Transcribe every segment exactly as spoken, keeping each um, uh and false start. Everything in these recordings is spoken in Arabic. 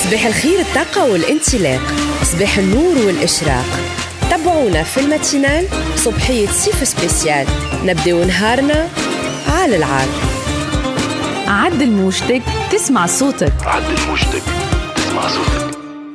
صباح الخير، الطاقة والانطلاق، صباح النور والإشراق. تابعونا في الماتينال صبحية صيف سبيسيال، نبداو نهارنا على العال. عدل موجتك تسمع صوتك. عدل موجتك تسمع صوتك.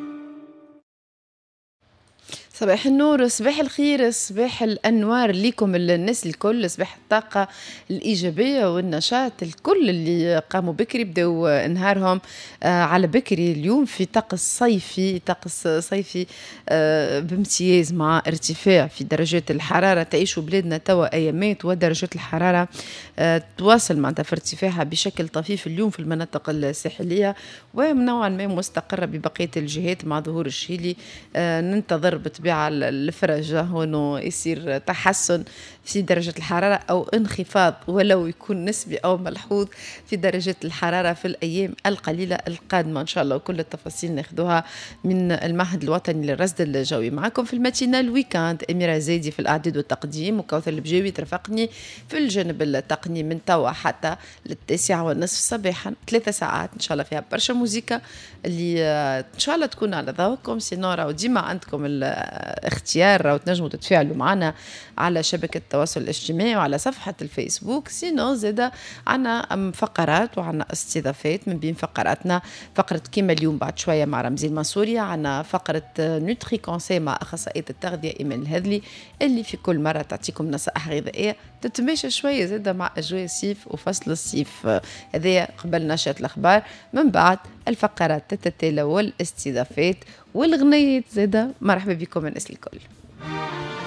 صباح النور، صباح الخير، صباح الأنوار ليكم الناس الكل، صباح الطاقة الإيجابية والنشاط الكل اللي قاموا بكري بدأوا نهارهم آه على بكري اليوم في طقس صيفي، طقس صيفي آه بامتياز مع ارتفاع في درجات الحرارة. تعيشوا بلادنا توا أيامات ودرجات الحرارة آه تواصل معناتها في ارتفاعها بشكل طفيف اليوم في المناطق الساحلية ونوعا ما مستقرة ببقية الجهات مع ظهور الشيلي. آه ننتظر بطبيعة على الفرجة هنا يصير تحسن في درجة الحرارة أو انخفاض ولو يكون نسبي أو ملحوظ في درجة الحرارة في الأيام القليلة القادمة إن شاء الله. وكل التفاصيل ناخذوها من المعهد الوطني للرصد الجوي. معكم في الماتينال ويكاند أميرة زايدي في الإعداد والتقديم، وكوثر البجاوي ترافقني في الجانب التقني من توا حتى للتاسعة والنصف صباحا. ثلاثة ساعات إن شاء الله فيها برشا موسيقى اللي إن شاء الله تكون على ذوقكم. سينورا وديما عندكم اختيار وتنجموا تتفاعلوا معنا على شبكة التواصل الاجتماعي وعلى صفحة الفيسبوك. سينو زادا عنا فقرات وعنا استضافات. من بين فقراتنا فقرة كيما اليوم بعد شوية مع رمزي المنصوري، عنا فقرة نوتري كونسي مع أخصائية التغذية إيمان الهذلي اللي في كل مرة تعطيكم نصائح غذائية تتماشى شوية زادا مع أجواء الصيف وفصل الصيف. هذا قبل نشرة الأخبار، من بعد الفقرات تتتالى والاستضافات والغنيات زادا. مرحبا بكم الناس الكل.